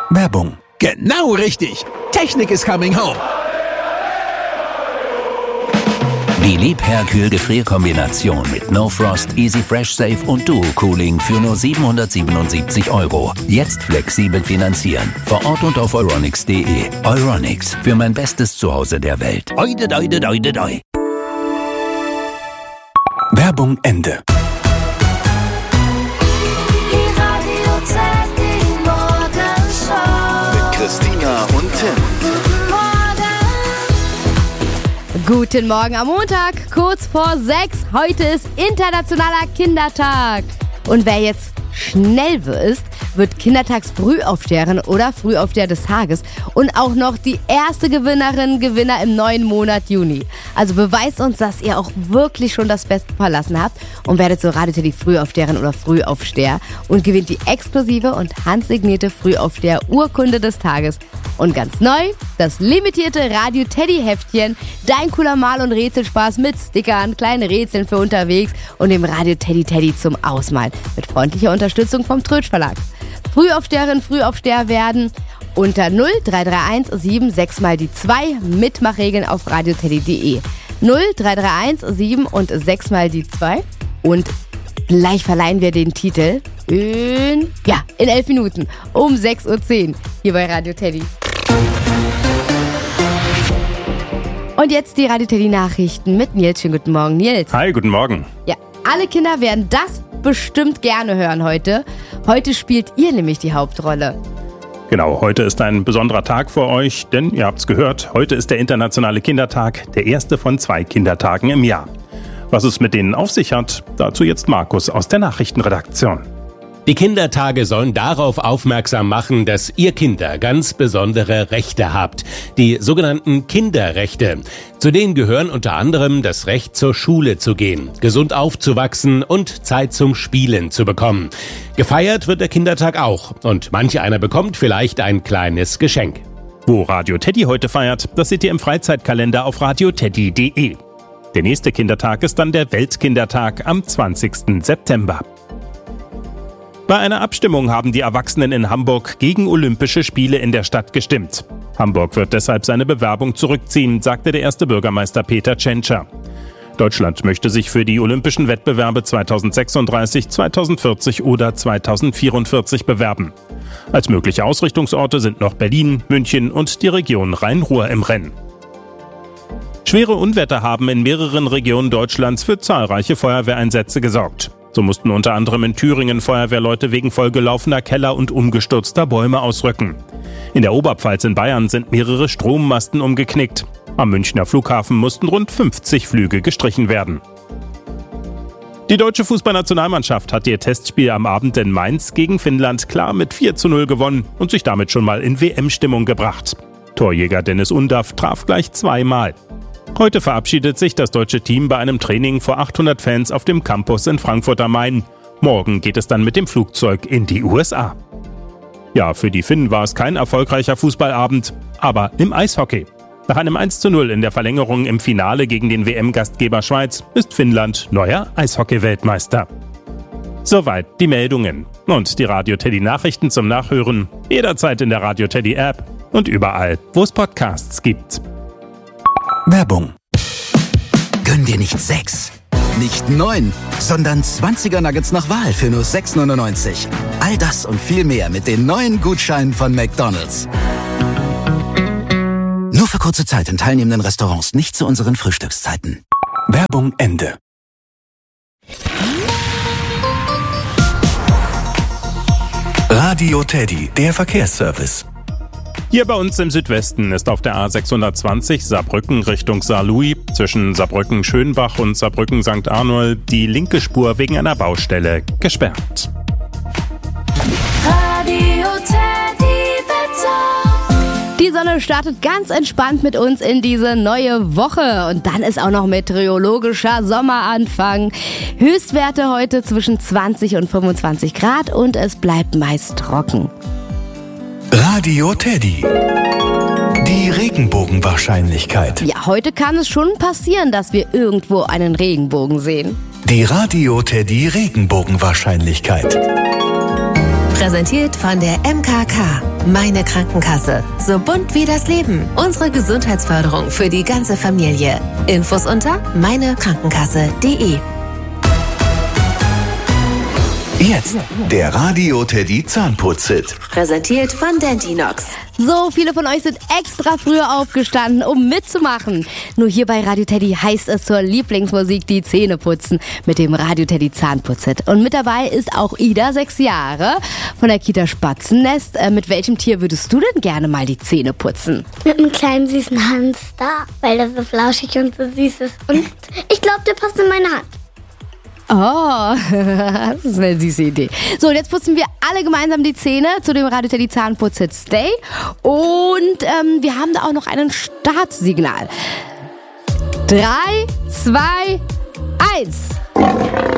Werbung. Genau richtig. Technik is coming home. Die Liebherr-Kühl-Gefrierkombination mit No Frost, Easy Fresh Safe und Duo Cooling für nur 777 €. Jetzt flexibel finanzieren. Vor Ort und auf euronics.de. Euronics, für mein bestes Zuhause der Welt. Oide, doide, doide, doi. Werbung Ende. Mit Christina und Tim. Guten Morgen am Montag, kurz vor 6. Heute ist Internationaler Kindertag. Und wer jetzt schnell ist, wird Kindertagsfrühaufsteherin oder Frühaufsteher des Tages und auch noch die erste Gewinner im neuen Monat Juni. Also beweist uns, dass ihr auch wirklich schon das Beste verlassen habt und werdet so Radio Teddy Frühaufsteherin oder Frühaufsteher und gewinnt die exklusive und handsignierte Frühaufsteher-Urkunde des Tages. Und ganz neu, das limitierte Radio Teddy Heftchen, dein cooler Mal- und Rätselspaß mit Stickern, kleinen Rätseln für unterwegs und dem Radio Teddy zum Ausmalen mit freundlicher Unterstützung vom Trötsch Verlag. Frühaufsteherin, Frühaufsteher werden unter 0331 76 mal die 2 Mitmachregeln auf radioteddy.de. 0331 7 und 6 mal die 2 und gleich verleihen wir den Titel in 11 Minuten um 6:10 Uhr hier bei Radio Teddy. Und jetzt die Radio Teddy Nachrichten mit Nils. Schönen guten Morgen, Nils. Hi, guten Morgen. Ja, alle Kinder werden das bestimmt gerne hören heute. Heute spielt ihr nämlich die Hauptrolle. Genau, heute ist ein besonderer Tag für euch, denn ihr habt's gehört, heute ist der Internationale Kindertag, der erste von 2 Kindertagen im Jahr. Was es mit denen auf sich hat, dazu jetzt Markus aus der Nachrichtenredaktion. Die Kindertage sollen darauf aufmerksam machen, dass ihr Kinder ganz besondere Rechte habt. Die sogenannten Kinderrechte. Zu denen gehören unter anderem das Recht zur Schule zu gehen, gesund aufzuwachsen und Zeit zum Spielen zu bekommen. Gefeiert wird der Kindertag auch und manch einer bekommt vielleicht ein kleines Geschenk. Wo Radio Teddy heute feiert, das seht ihr im Freizeitkalender auf radioteddy.de. Der nächste Kindertag ist dann der Weltkindertag am 20. September. Bei einer Abstimmung haben die Erwachsenen in Hamburg gegen Olympische Spiele in der Stadt gestimmt. Hamburg wird deshalb seine Bewerbung zurückziehen, sagte der erste Bürgermeister Peter Tschentscher. Deutschland möchte sich für die Olympischen Wettbewerbe 2036, 2040 oder 2044 bewerben. Als mögliche Ausrichtungsorte sind noch Berlin, München und die Region Rhein-Ruhr im Rennen. Schwere Unwetter haben in mehreren Regionen Deutschlands für zahlreiche Feuerwehreinsätze gesorgt. So mussten unter anderem in Thüringen Feuerwehrleute wegen vollgelaufener Keller und umgestürzter Bäume ausrücken. In der Oberpfalz in Bayern sind mehrere Strommasten umgeknickt. Am Münchner Flughafen mussten rund 50 Flüge gestrichen werden. Die deutsche Fußballnationalmannschaft hat ihr Testspiel am Abend in Mainz gegen Finnland klar mit 4:0 gewonnen und sich damit schon mal in WM-Stimmung gebracht. Torjäger Dennis Undaff traf gleich 2-mal. Heute verabschiedet sich das deutsche Team bei einem Training vor 800 Fans auf dem Campus in Frankfurt am Main. Morgen geht es dann mit dem Flugzeug in die USA. Ja, für die Finnen war es kein erfolgreicher Fußballabend, aber im Eishockey. Nach einem 1:0 in der Verlängerung im Finale gegen den WM-Gastgeber Schweiz ist Finnland neuer Eishockey-Weltmeister. Soweit die Meldungen. Und die Radio Teddy Nachrichten zum Nachhören jederzeit in der Radio Teddy App und überall, wo es Podcasts gibt. Werbung. Gönn dir nicht 6, nicht 9, sondern 20er Nuggets nach Wahl für nur 6,99. All das und viel mehr mit den neuen Gutscheinen von McDonald's. Nur für kurze Zeit in teilnehmenden Restaurants, nicht zu unseren Frühstückszeiten. Werbung Ende. Radio Teddy, der Verkehrsservice. Hier bei uns im Südwesten ist auf der A620 Saarbrücken Richtung Saarlouis zwischen Saarbrücken-Schönbach und Saarbrücken-St. Arnold die linke Spur wegen einer Baustelle gesperrt. Radio Teddy Wetter. Die Sonne startet ganz entspannt mit uns in diese neue Woche und dann ist auch noch meteorologischer Sommeranfang. Höchstwerte heute zwischen 20 und 25 Grad und es bleibt meist trocken. Radio Teddy. Die Regenbogenwahrscheinlichkeit. Ja, heute kann es schon passieren, dass wir irgendwo einen Regenbogen sehen. Die Radio Teddy Regenbogenwahrscheinlichkeit. Präsentiert von der MKK. Meine Krankenkasse. So bunt wie das Leben. Unsere Gesundheitsförderung für die ganze Familie. Infos unter meinekrankenkasse.de. Jetzt der Radio Teddy Zahnputz-Hit. Präsentiert von Dentinox. So viele von euch sind extra früher aufgestanden, um mitzumachen. Nur hier bei Radio Teddy heißt es zur Lieblingsmusik die Zähne putzen mit dem Radio Teddy Zahnputz-Hit. Und mit dabei ist auch Ida, 6 Jahre, von der Kita Spatzennest. Mit welchem Tier würdest du denn gerne mal die Zähne putzen? Mit einem kleinen süßen Hamster, weil der so flauschig und so süß ist. Und ich glaube, der passt in meine Hand. Oh, das ist eine süße Idee. So, und jetzt putzen wir alle gemeinsam die Zähne zu dem Radio Teddy Zahnputz-Hit Stay. Und wir haben da auch noch ein Startsignal. 3, 2, 1.